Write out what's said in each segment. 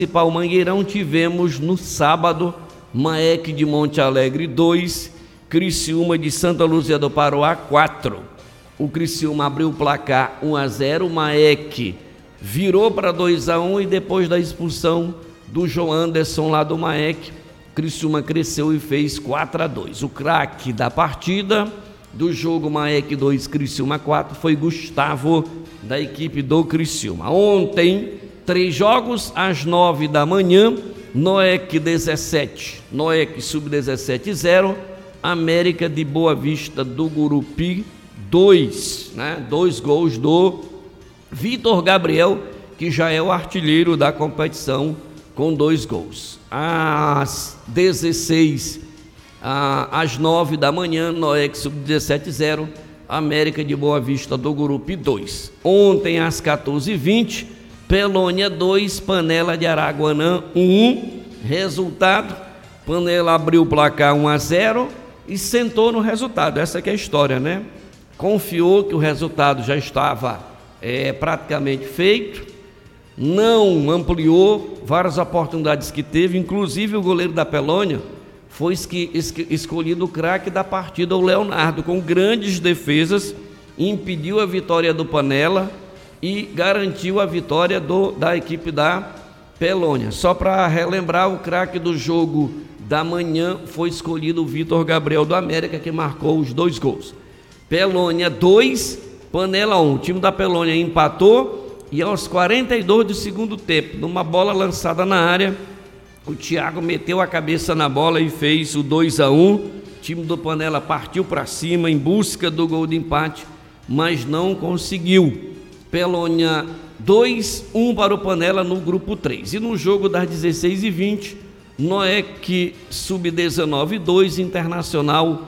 Municipal Mangueirão tivemos no sábado Maek de Monte Alegre 2, Criciúma de Santa Luzia do Paroá 4. O Criciúma abriu o placar 1-0, Maek virou para 2-1 e depois da expulsão do João Anderson lá do Maek, Criciúma cresceu e fez 4-2. O craque da partida do jogo Maek 2, Criciúma 4 foi Gustavo, da equipe do Criciúma. Ontem, 3 jogos, às 9 da manhã, Noek 17, Noek Sub-17 0, América de Boa Vista do Gurupi 2, né? 2 gols do Vitor Gabriel, que já é o artilheiro da competição com 2 gols. Às 16, às 9 da manhã, Noek Sub-17 0, América de Boa Vista do Gurupi 2. Ontem, às 14h20, Pelônia 2, Panela de Araguanã 1. Resultado, Panela abriu o placar 1-0 e sentou no resultado. Essa que é a história, né? Confiou que o resultado já estava praticamente feito, não ampliou várias oportunidades que teve, inclusive o goleiro da Pelônia foi escolhido o craque da partida, o Leonardo, com grandes defesas, impediu a vitória do Panela e garantiu a vitória da equipe da Pelônia. Só para relembrar, o craque do jogo da manhã foi escolhido o Vitor Gabriel do América, que marcou os 2 gols. Pelônia 2, Panela 1. O time da Pelônia empatou e aos 42 do segundo tempo, numa bola lançada na área, o Thiago meteu a cabeça na bola e fez o 2-1. O time do Panela partiu para cima em busca do gol de empate, mas não conseguiu. Pelônia 2-1 para o Panela no grupo 3. E no jogo das 16h20, Noek Sub-19 2, Internacional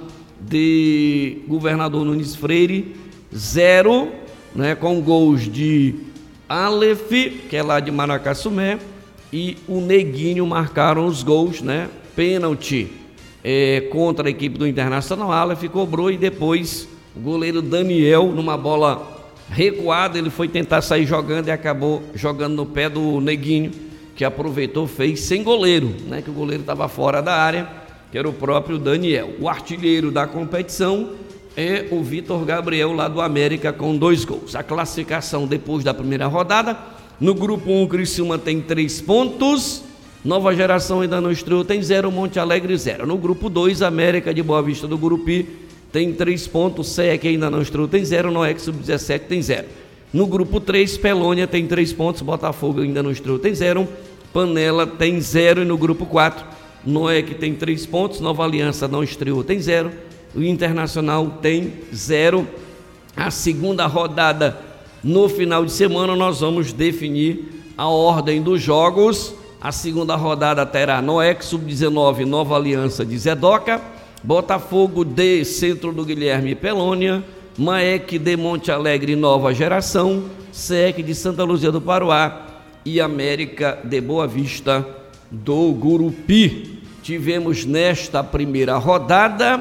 de Governador Nunes Freire 0, né, com gols de Aleph, que é lá de Maracassumé, e o Neguinho marcaram os gols, né? Pênalti contra a equipe do Internacional. Aleph cobrou e depois o goleiro Daniel, numa bola recuada, ele foi tentar sair jogando e acabou jogando no pé do Neguinho, que aproveitou, fez sem goleiro, né? Que o goleiro estava fora da área, que era o próprio Daniel. O artilheiro da competição é o Vitor Gabriel, lá do América, com 2 gols. A classificação depois da primeira rodada: no grupo 1, Criciúma tem 3 pontos, Nova Geração ainda não estreou, tem 0, Monte Alegre 0. No grupo 2, América de Boa Vista do Gurupi tem 3 pontos, SEC ainda não estreou, tem 0, Noek Sub-17 tem 0. No grupo 3, Pelônia tem 3 pontos, Botafogo ainda não estreou, tem 0, Panela tem 0. E no grupo 4, Noek tem 3 pontos, Nova Aliança não estreou, tem 0, o Internacional tem 0. A segunda rodada, no final de semana, nós vamos definir a ordem dos jogos. A segunda rodada terá Noek Sub-19, Nova Aliança de Zedoca, Botafogo de Centro do Guilherme e Pelônia, Maek de Monte Alegre Nova Geração, SEC de Santa Luzia do Paroá e América de Boa Vista do Gurupi. Tivemos nesta primeira rodada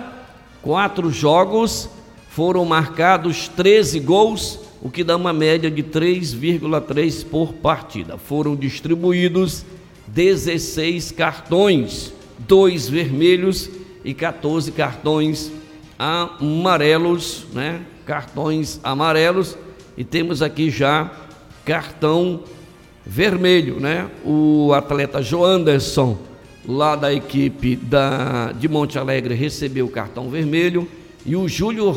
4 jogos, foram marcados 13 gols, o que dá uma média de 3,3 por partida. Foram distribuídos 16 cartões, 2 vermelhos e 14 cartões amarelos, né? Cartões amarelos, e temos aqui já cartão vermelho, né? O atleta João Anderson, lá da equipe de Monte Alegre, recebeu o cartão vermelho, e o Júlio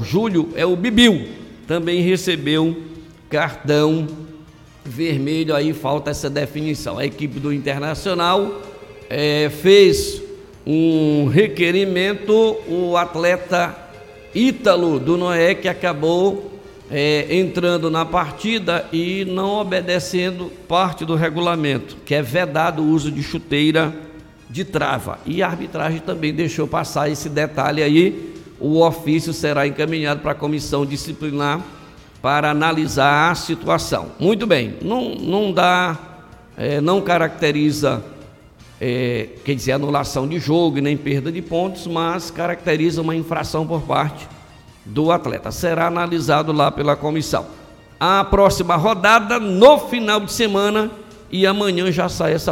é o Bibiu, também recebeu cartão vermelho. Aí falta essa definição. A equipe do Internacional fez um requerimento, o atleta Ítalo do Noek acabou entrando na partida e não obedecendo parte do regulamento, que é vedado o uso de chuteira de trava, e a arbitragem também deixou passar esse detalhe aí. O ofício será encaminhado para a comissão disciplinar para analisar a situação. Muito bem, não caracteriza quer dizer, anulação de jogo e nem perda de pontos, mas caracteriza uma infração por parte do atleta. Será analisado lá pela comissão. A próxima rodada, no final de semana, e amanhã já sai essa